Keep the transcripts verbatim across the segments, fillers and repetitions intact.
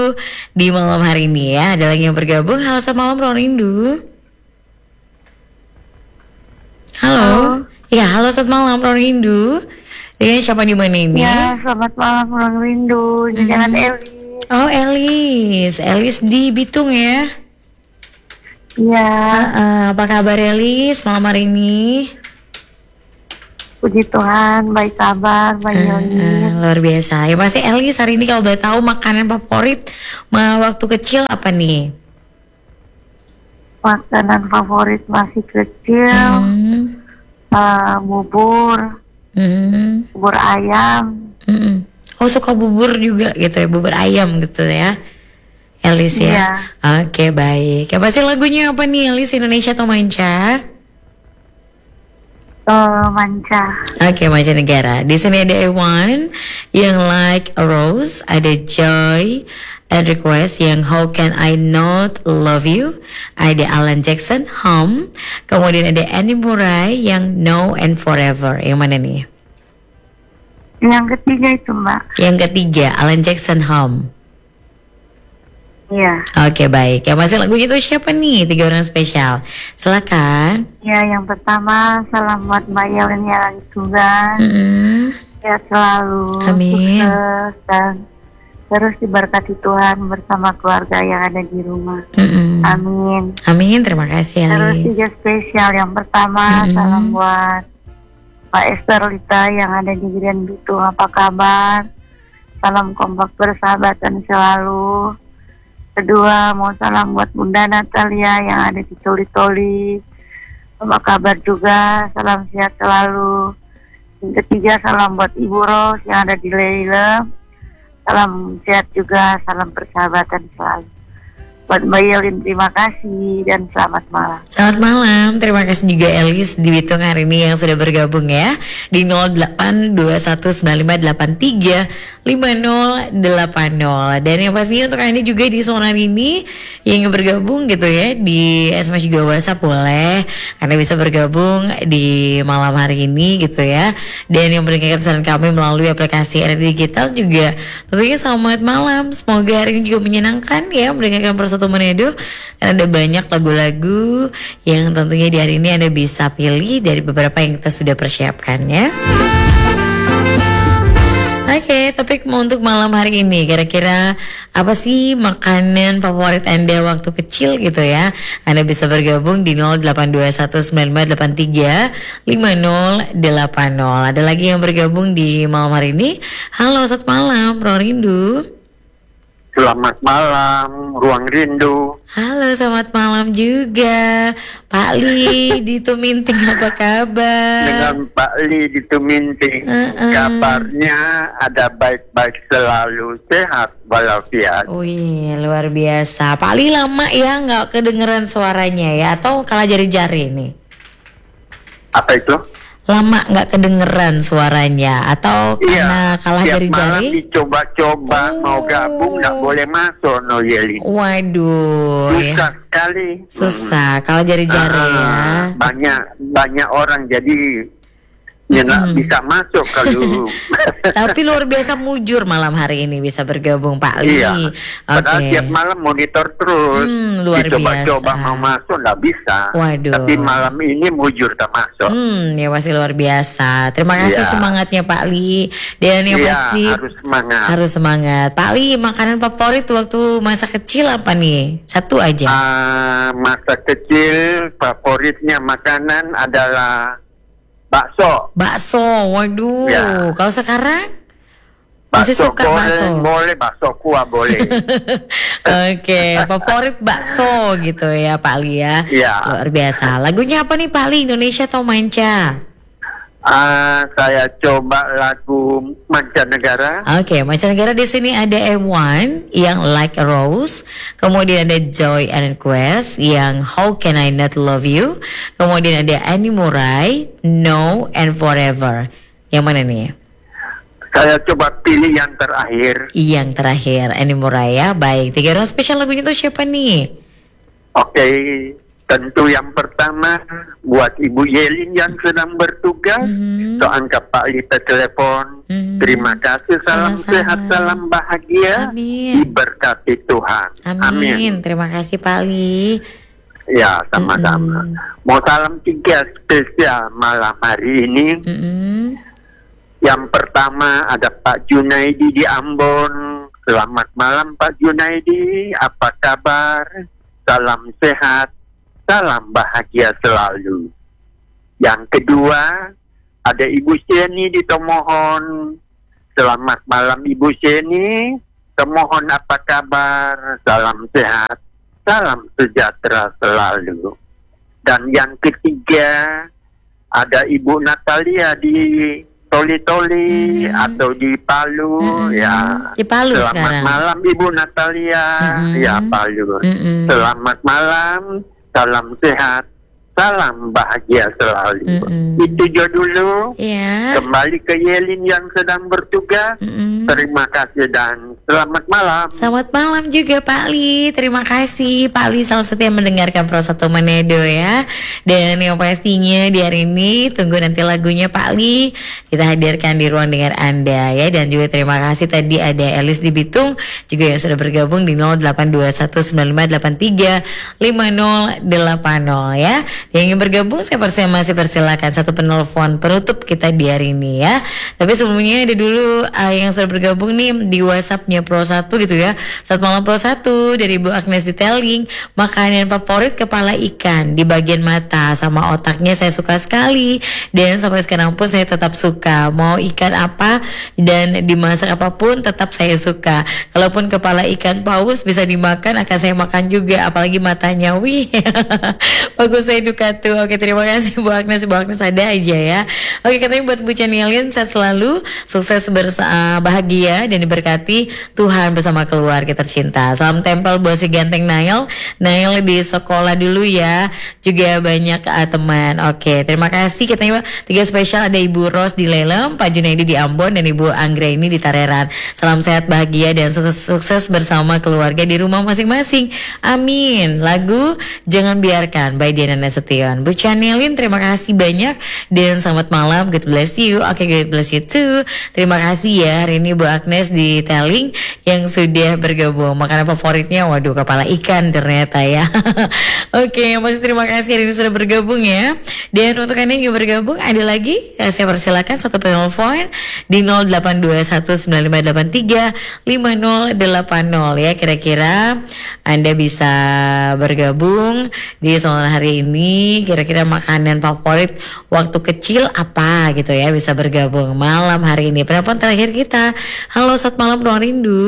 di malam hari ini ya. Ada lagi yang bergabung. Halo, selamat malam Ruang Rindu. Halo. Halo. Ya, halo, selamat malam Ruang Rindu. Dengan siapa di mana ini? Ya, selamat malam Ruang Rindu. Hmm. Dengan Eli. Oh, Elis. Elis di Bitung ya. Iya. Uh, apa kabar Elis malam hari ini? Puji Tuhan, baik kabar, baik Uh, uh, luar biasa. Ya pasti Elis hari ini kalau boleh tahu makanan favorit ma- waktu kecil apa nih? Makanan favorit masih kecil, Hmm. uh, bubur, Hmm. bubur ayam. Hmm. Oh, suka bubur juga gitu ya, bubur ayam gitu ya, Elis ya. Iya. Oke, baik. Ya pasti lagunya apa nih Elis, Indonesia atau manca? Uh, manca. Oke, mancanegara. Di sini ada Ewan yang Like a Rose, ada Joy and Request yang How Can I Not Love You, ada Alan Jackson Home, kemudian ada Annie Murray yang No and Forever. Yang mana nih? Yang ketiga itu, Mbak. Yang ketiga Alan Jackson Home. Iya. Oke, baik. Yang masih lagunya itu siapa nih? Tiga orang spesial. Silakan. Ya, yang pertama salam buat Mbak Yelin yang lagi tugas. Mm-mm. Ya, selalu Amin. sukses dan terus diberkati Tuhan bersama keluarga yang ada di rumah. Mm-mm. Amin. Amin. Terima kasih Terus Elis. tiga spesial. Yang pertama Mm-mm. salam buat Pak Esther Lita yang ada di Girian Bitung. Apa kabar? Salam kompak persahabatan selalu. Kedua mau salam buat Bunda Natalia yang ada di Toli-Toli. Apa kabar juga? Salam sehat selalu. Yang ketiga salam buat Ibu Ros yang ada di Leila. Salam sehat juga, salam persahabatan selalu. Buat Mbak Yelin terima kasih dan selamat malam. Selamat malam, terima kasih juga Elis di Bitung hari ini yang sudah bergabung ya di nol delapan dua satu sembilan lima delapan tiga lima nol delapan nol. Dan yang pastinya untuk Anda juga di sore hari ini yang ingin bergabung gitu ya di S M S juga WhatsApp boleh. Anda bisa bergabung di malam hari ini gitu ya. Dan yang mendengarkan pesan kami melalui aplikasi R R Digital juga tentunya selamat malam. Semoga hari ini juga menyenangkan ya mendengarkan Persatu Manado. Ada banyak lagu-lagu yang tentunya di hari ini Anda bisa pilih dari beberapa yang kita sudah persiapkan ya. Oke, okay, tapi untuk malam hari ini kira-kira apa sih makanan favorit Anda waktu kecil gitu ya? Anda bisa bergabung di nol delapan dua satu sembilan lima delapan tiga lima nol delapan nol. Ada lagi yang bergabung di malam hari ini. Halo, selamat malam, Ruang Rindu. Selamat malam, Ruang Rindu. Halo, selamat malam juga, Pak Li di Tuminting, apa kabar? Dengan Pak Li di Tuminting, Uh-uh. kabarnya ada baik-baik selalu, sehat walafiat. Wih, luar biasa. Pak Li lama ya nggak kedengeran suaranya ya, atau kalah jari-jari nih? Apa itu? Lama nggak kedengeran suaranya, atau karena kalah tiap jari-jari? malam dicoba-coba Oh. mau gabung nggak boleh masuk, no Yeli. Waduh, ya. Susah sekali. Susah, kalah jari-jari Ah, ya. Banyak banyak orang jadi ya nggak Mm-mm. bisa masuk kalau. Tapi luar biasa mujur malam hari ini bisa bergabung Pak Li. Iya. Padahal Oke. tiap malam monitor terus. Hmm, luar Dicoba-coba biasa. mau masuk nggak bisa. Waduh. Tapi malam ini mujur tak masuk. Hmm, ya pasti luar biasa. Terima kasih Iya. semangatnya Pak Li. Dan yang Iya, pasti harus semangat. harus semangat. Pak Li, makanan favorit waktu masa kecil apa nih? Satu aja. Ah, masa kecil favoritnya makanan adalah bakso. Bakso. Waduh. Ya. Kalau sekarang masih Bakso suka boleh, bakso. boleh bakso kuah boleh. Oke, favorit bakso gitu ya Pak Li ya. Iya. Luar biasa. Lagunya apa nih Pak Li? Indonesia atau manca? Ah, saya coba lagu mancanegara. Oke, mancanegara di sini ada M one yang Like a Rose, kemudian ada Joy and Request yang How Can I Not Love You, kemudian ada Annie Murray, No and Forever. Yang mana nih? Saya coba pilih yang terakhir. Yang terakhir, Annie Murray ya. Baik, tiga orang spesial lagunya itu siapa nih? Oke, tentu yang pertama buat Ibu Yelin yang sedang bertugas, Mhm. so angkat Pak Lita telepon. Mhm. Terima kasih, salam Sama-sama. sehat, salam bahagia, Amin. diberkati Tuhan. Amin. Terima kasih Pak Ali. Ya, sama-sama. Mm-mm. Mau salam tiga spesial malam hari ini. Mm-mm. Yang pertama ada Pak Junaidi di Ambon. Selamat malam Pak Junaidi, apa kabar? Salam sehat, salam bahagia selalu. Yang kedua ada Ibu Seni di Tomohon. Selamat malam Ibu Seni, Tomohon apa kabar? Salam sehat, salam sejahtera selalu. Dan yang ketiga ada Ibu Natalia di Toli-Toli Hmm. atau di Palu. Mm-mm. Ya, Di Palu selamat sekarang. malam Ibu Natalia. Mm-mm. Ya, Palu. Mm-mm. Selamat malam, salam sehat, salam bahagia selalu. Mm-mm. Itu jo dulu. Ya. Kembali ke Yelin yang sedang bertugas. Mm-mm. Terima kasih dan selamat malam. Selamat malam juga Pak Li. Terima kasih Pak Li selalu setia mendengarkan Pro satu Manado ya. Dan yang pastinya di hari ini tunggu nanti lagunya Pak Li kita hadirkan di ruang dengar Anda ya. Dan juga terima kasih tadi ada Elis di Bitung juga yang sudah bergabung di nol delapan dua satu sembilan lima delapan tiga lima nol delapan nol ya. Yang ingin bergabung saya persi- masih persilakan satu penelpon penutup kita di hari ini ya. Tapi sebelumnya ada dulu uh, yang sudah bergabung nih di WhatsAppnya Pro satu gitu ya. Selamat malam Pro satu dari Bu Agnes Detailing. Makanan favorit kepala ikan di bagian mata sama otaknya saya suka sekali. Dan sampai sekarang pun saya tetap suka. Mau ikan apa dan dimasak apapun tetap saya suka. Kalaupun kepala ikan paus bisa dimakan akan saya makan juga. Apalagi matanya. Wih. Bagus saya duka tuh. Oke terima kasih Bu Agnes. Bu Agnes ada aja ya. Oke katanya buat Bu Chanelian sehat selalu. Sukses bersa bahagia dan diberkati Tuhan bersama keluarga tercinta. Salam tempel buat si ganteng Nail. Nail di sekolah dulu ya. Juga banyak uh, teman. Oke, terima kasih. Katanya tiga spesial ada Ibu Ros di Lelem, Pak Junaidi di Ambon dan Ibu Anggraini di Tareran. Salam sehat bahagia dan sukses, sukses bersama keluarga di rumah masing-masing. Amin. Lagu Jangan Biarkan by Diana Nasution. Bu Chanelin terima kasih banyak dan selamat malam. God bless you. Oke, God bless you too. Terima kasih ya hari ini Bu Agnes di Telling yang sudah bergabung. Makanan favoritnya waduh kepala ikan ternyata ya. Oke, masih terima kasih hari ini sudah bergabung ya. Dan untuk Anda yang ingin bergabung ada lagi ya, saya persilakan satu penelpon di nol delapan dua satu sembilan lima delapan tiga lima nol delapan nol ya. Kira-kira Anda bisa bergabung di soal hari ini. Kira-kira makanan favorit waktu kecil apa gitu ya, bisa bergabung malam hari ini. Penelpon terakhir kita. Halo, selamat malam Ruang Rindu.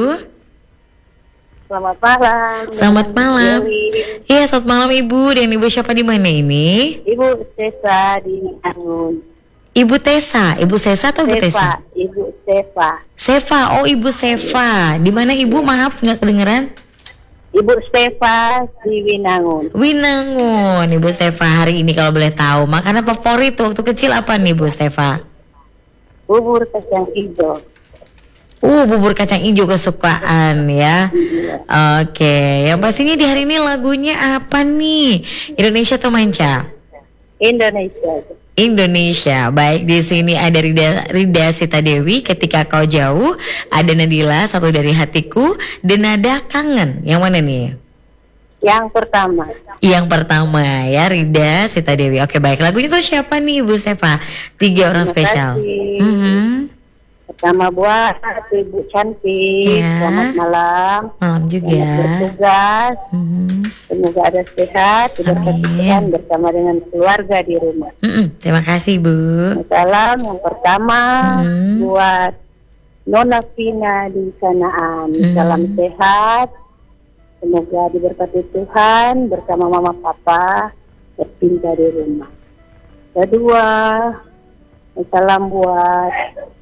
Selamat malam. Selamat dengan malam. Dewi. Iya, selamat malam Ibu. Dan Ibu siapa di mana ini? Ibu Tessa di Angun. Ibu Tessa, Ibu Sesa atau Ibu Tessa? Seva, Ibu Seva. Seva, oh Ibu Seva. Di mana Ibu? Maaf nggak kedengeran. Ibu Seva di Winangun. Winangun, Ibu Seva hari ini kalau boleh tahu makanan favorit waktu kecil apa nih Ibu Seva? Bubur kacang hijau. Uh, bubur kacang hijau kesukaan ya. Oke, yang pastinya di hari ini lagunya apa nih? Indonesia atau Manca? Indonesia. Indonesia. Baik, di sini ada Rida, Rida Sita Dewi, Ketika Kau Jauh, ada Nadila, Satu Dari Hatiku, dan ada Kangen. Yang mana nih? Yang pertama. Yang pertama ya, Rida Sita Dewi. Oke, baik. Lagunya tuh siapa nih Ibu Seva? Tiga orang Terima spesial. kasih. Mhm. Pertama buat Ibu Cantik. Ya. Selamat malam. Malam Selamat juga. bertugas. Mhm. Semoga ada sehat, diberkati Amin. Tuhan bersama dengan keluarga di rumah. Mm-mm. Terima kasih Bu. Salam yang pertama Hmm. buat Nona Vina di Sanaan. Hmm. Salam sehat. Semoga diberkati Tuhan bersama mama papa tercinta di rumah. Kedua, salam buat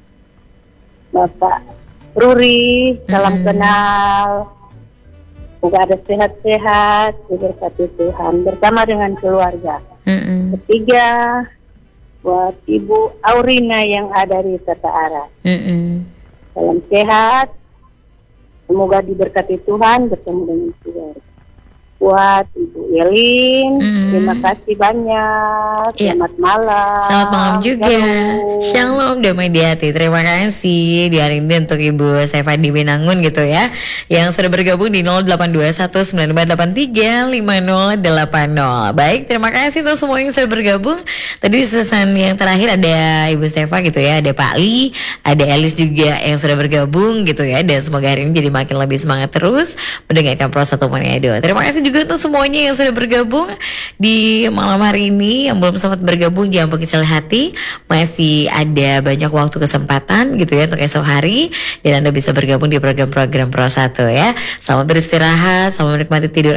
Bapak Ruri, salam Hmm. kenal. Semoga ada sehat-sehat, diberkati Tuhan bersama dengan keluarga. Mm-mm. Ketiga, buat Ibu Aurina yang ada di Tata Ara. Mm-mm. Salam sehat, semoga diberkati Tuhan bersama dengan keluarga. Buat Ibu Yelin. Hmm. Terima kasih banyak. Iya. Selamat malam. Selamat malam juga. Shalom. Shalom damai di hati. Terima kasih di hari ini untuk Ibu Seva di Binangun gitu ya, yang sudah bergabung di nol delapan dua satu sembilan lima delapan tiga lima nol delapan nol. Baik, terima kasih untuk semua yang sudah bergabung. Tadi di season yang terakhir ada Ibu Seva gitu ya, ada Pak Li, ada Elis juga yang sudah bergabung gitu ya, dan semoga hari ini jadi makin lebih semangat terus mendengarkan Pro satu Manado. Terima kasih juga untuk semuanya yang sudah bergabung di malam hari ini. Yang belum sempat bergabung jangan berkecil hati, masih ada banyak waktu kesempatan gitu ya untuk esok hari, dan Anda bisa bergabung di program-program Pro satu ya. Selamat beristirahat, selamat menikmati tidur